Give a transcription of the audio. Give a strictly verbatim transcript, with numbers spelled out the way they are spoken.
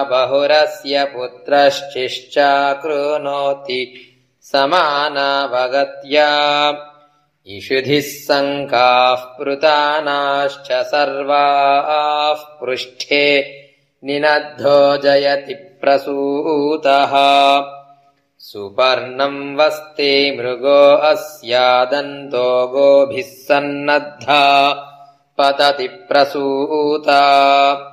बहुरस्य पुत्रश्चिश्चाकृणोति समानावगत्या इषुधिः शङ्काः पृतानाश्च सर्वाः पृष्ठे निनद्धो जयति प्रसूतः सुपर्णम् वस्ते मृगो अस्यादन्तो गोभिः सन्नद्धा पतति प्रसूता